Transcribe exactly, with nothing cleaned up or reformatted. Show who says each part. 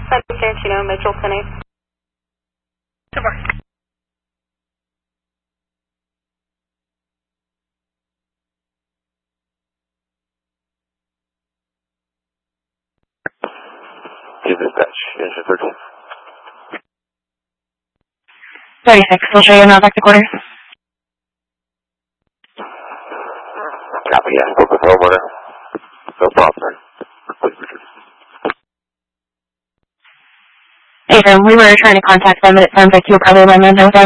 Speaker 1: San Tarantino, Mitchell, ten eight.
Speaker 2: Super.
Speaker 3: Give dispatch, engine thirteen.
Speaker 4: thirty-six, we'll show you now back to quarters.
Speaker 3: Copy, yeah, spoke with homeowner. No problem, please return.
Speaker 4: Hey, Jim, we were trying to contact them, but it sounds like you were probably running with them.